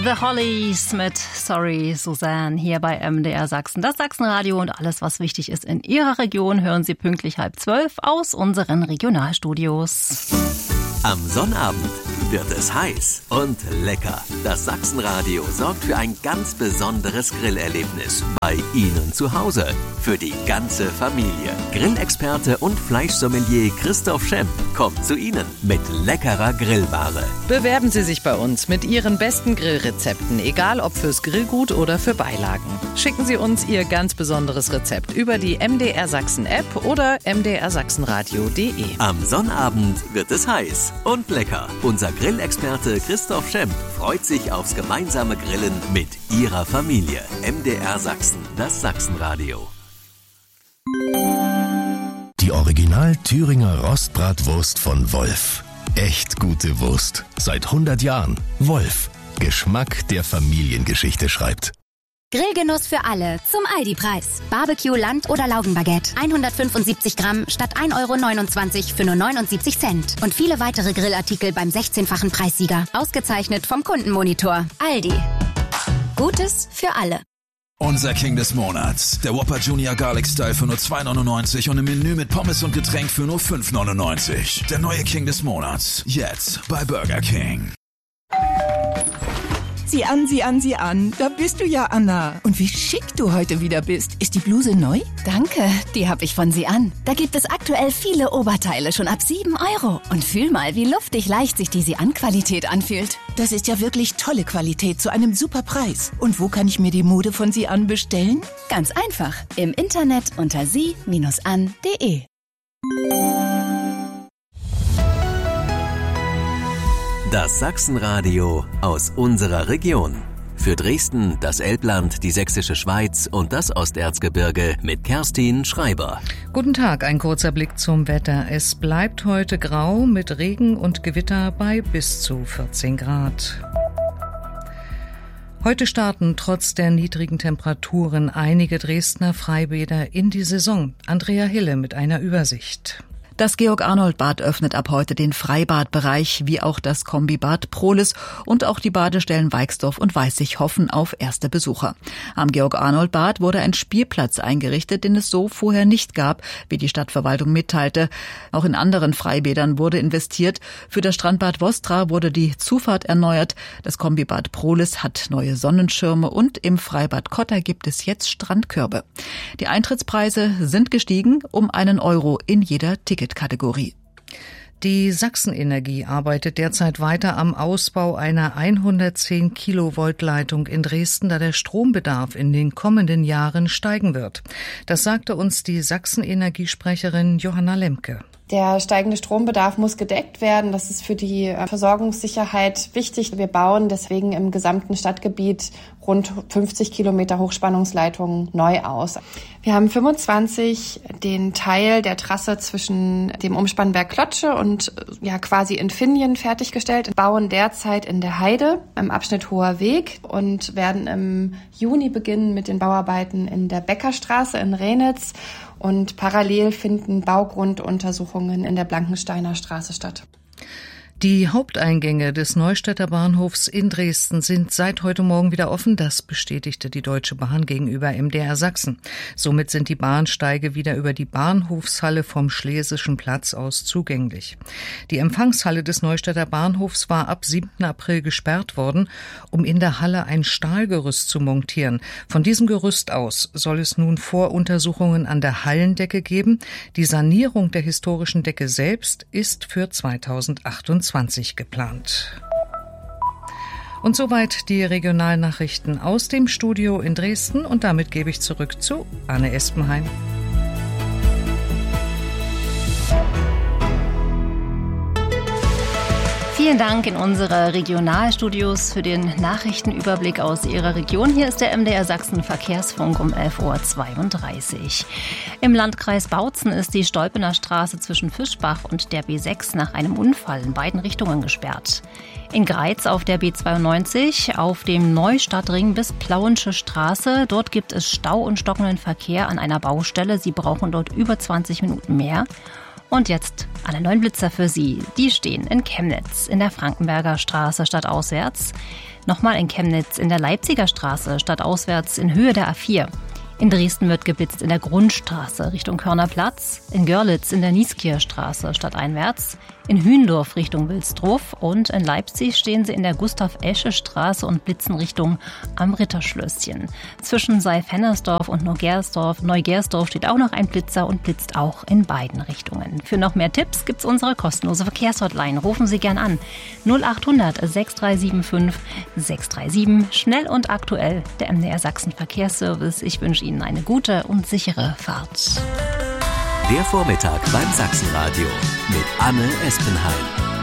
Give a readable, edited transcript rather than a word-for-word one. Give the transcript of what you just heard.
The Hollies mit Sorry Susanne hier bei MDR Sachsen. Das Sachsenradio und alles, was wichtig ist in Ihrer Region, hören Sie pünktlich 11:30 aus unseren Regionalstudios. Am Sonnabend wird es heiß und lecker. Das Sachsenradio sorgt für ein ganz besonderes Grillerlebnis bei Ihnen zu Hause. Für die ganze Familie. Grillexperte und Fleischsommelier Christoph Schemp kommt zu Ihnen mit leckerer Grillware. Bewerben Sie sich bei uns mit Ihren besten Grillrezepten, egal ob fürs Grillgut oder für Beilagen. Schicken Sie uns Ihr ganz besonderes Rezept über die MDR Sachsen App oder mdrsachsenradio.de. Am Sonnabend wird es heiß und lecker. Unser Grillexperte Christoph Schemp freut sich aufs gemeinsame Grillen mit Ihrer Familie. MDR Sachsen, das Sachsenradio. Die Original Thüringer Rostbratwurst von Wolf. Echt gute Wurst. Seit 100 Jahren. Wolf. Geschmack, der Familiengeschichte schreibt. Grillgenuss für alle zum Aldi-Preis. Barbecue, Land- oder Laugenbaguette. 175 Gramm statt 1,29 € für nur 79 Cent. Und viele weitere Grillartikel beim 16-fachen Preissieger. Ausgezeichnet vom Kundenmonitor. Aldi. Gutes für alle. Unser King des Monats. Der Whopper Junior Garlic Style für nur 2,99 € und im Menü mit Pommes und Getränk für nur 5,99 €. Der neue King des Monats. Jetzt bei Burger King. Sieh an, sieh an, sieh an. Da bist du ja, Anna. Und wie schick du heute wieder bist. Ist die Bluse neu? Danke, die habe ich von Sie an. Da gibt es aktuell viele Oberteile schon ab 7 €. Und fühl mal, wie luftig leicht sich die Sie-an-Qualität anfühlt. Das ist ja wirklich tolle Qualität zu einem super Preis. Und wo kann ich mir die Mode von Sie an bestellen? Ganz einfach. Im Internet unter sie-an.de. Das Sachsenradio aus unserer Region. Für Dresden, das Elbland, die Sächsische Schweiz und das Osterzgebirge mit Kerstin Schreiber. Guten Tag, ein kurzer Blick zum Wetter. Es bleibt heute grau mit Regen und Gewitter bei bis zu 14 Grad. Heute starten trotz der niedrigen Temperaturen einige Dresdner Freibäder in die Saison. Andrea Hille mit einer Übersicht. Das Georg-Arnold-Bad öffnet ab heute den Freibadbereich, wie auch das Kombibad Prohlis, und auch die Badestellen Weixdorf und Weißig hoffen auf erste Besucher. Am Georg-Arnold-Bad wurde ein Spielplatz eingerichtet, den es so vorher nicht gab, wie die Stadtverwaltung mitteilte. Auch in anderen Freibädern wurde investiert. Für das Strandbad Vostra wurde die Zufahrt erneuert. Das Kombibad Prohlis hat neue Sonnenschirme und im Freibad Kotter gibt es jetzt Strandkörbe. Die Eintrittspreise sind gestiegen um €1 in jeder Ticketkategorie. Die Sachsenenergie arbeitet derzeit weiter am Ausbau einer 110 Kilovolt Leitung in Dresden, da der Strombedarf in den kommenden Jahren steigen wird. Das sagte uns die Sachsenenergiesprecherin Johanna Lemke. Der steigende Strombedarf muss gedeckt werden. Das ist für die Versorgungssicherheit wichtig. Wir bauen deswegen im gesamten Stadtgebiet rund 50 Kilometer Hochspannungsleitungen neu aus. Wir haben 25 den Teil der Trasse zwischen dem Umspannwerk Klotsche und quasi Infinnien fertiggestellt. Wir bauen derzeit in der Heide im Abschnitt Hoher Weg und werden im Juni beginnen mit den Bauarbeiten in der Bäckerstraße in Renitz. Und parallel finden Baugrunduntersuchungen in der Blankensteiner Straße statt. Die Haupteingänge des Neustädter Bahnhofs in Dresden sind seit heute Morgen wieder offen. Das bestätigte die Deutsche Bahn gegenüber MDR Sachsen. Somit sind die Bahnsteige wieder über die Bahnhofshalle vom Schlesischen Platz aus zugänglich. Die Empfangshalle des Neustädter Bahnhofs war ab 7. April gesperrt worden, um in der Halle ein Stahlgerüst zu montieren. Von diesem Gerüst aus soll es nun Voruntersuchungen an der Hallendecke geben. Die Sanierung der historischen Decke selbst ist für 2028 geplant. Und soweit die Regionalnachrichten aus dem Studio in Dresden. Und damit gebe ich zurück zu Anne Espenheim. Vielen Dank in unsere Regionalstudios für den Nachrichtenüberblick aus Ihrer Region. Hier ist der MDR Sachsen Verkehrsfunk um 11:32 Uhr. Im Landkreis Bautzen ist die Stolpener Straße zwischen Fischbach und der B6 nach einem Unfall in beiden Richtungen gesperrt. In Greiz auf der B92 auf dem Neustadtring bis Plauensche Straße. Dort gibt es Stau und stockenden Verkehr an einer Baustelle. Sie brauchen dort über 20 Minuten mehr. Und jetzt alle 9 Blitzer für Sie. Die stehen in Chemnitz, in der Frankenberger Straße stadtauswärts. Nochmal in Chemnitz, in der Leipziger Straße stadtauswärts in Höhe der A4. In Dresden wird geblitzt in der Grundstraße Richtung Körnerplatz, in Görlitz in der Nieskirchstraße stadteinwärts, in Hündorf Richtung Wilsdruff und in Leipzig stehen sie in der Gustav-Esche-Straße und blitzen Richtung am Ritterschlösschen. Zwischen Seif-Hennersdorf und Neugersdorf steht auch noch ein Blitzer und blitzt auch in beiden Richtungen. Für noch mehr Tipps gibt's unsere kostenlose Verkehrshotline. Rufen Sie gern an 0800 6375 637. Schnell und aktuell, der MDR Sachsen Verkehrsservice. Ich wünsche Ihnen eine gute und sichere Fahrt. Der Vormittag beim Sachsenradio mit Anne Espenheim.